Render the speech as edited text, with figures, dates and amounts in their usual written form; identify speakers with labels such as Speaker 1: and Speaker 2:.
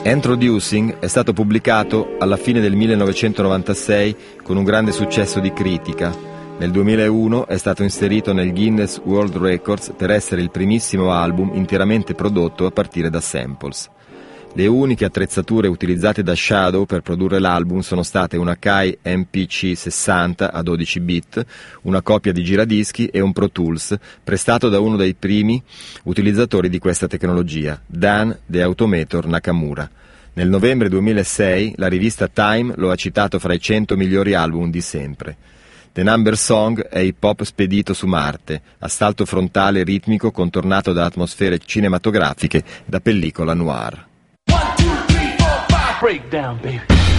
Speaker 1: Introducing è stato pubblicato alla fine del 1996 con un grande successo di critica. Nel 2001 è stato inserito nel Guinness World Records per essere il primissimo album interamente prodotto a partire da samples. Le uniche attrezzature utilizzate da Shadow per produrre l'album sono state una Akai MPC-60 a 12 bit, una copia di giradischi e un Pro Tools, prestato da uno dei primi utilizzatori di questa tecnologia, Dan The Automator Nakamura. Nel novembre 2006 la rivista Time lo ha citato fra i 100 migliori album di sempre. The Number Song è hip hop spedito su Marte, a salto frontale ritmico contornato da atmosfere cinematografiche da pellicola noir.
Speaker 2: Break down, baby.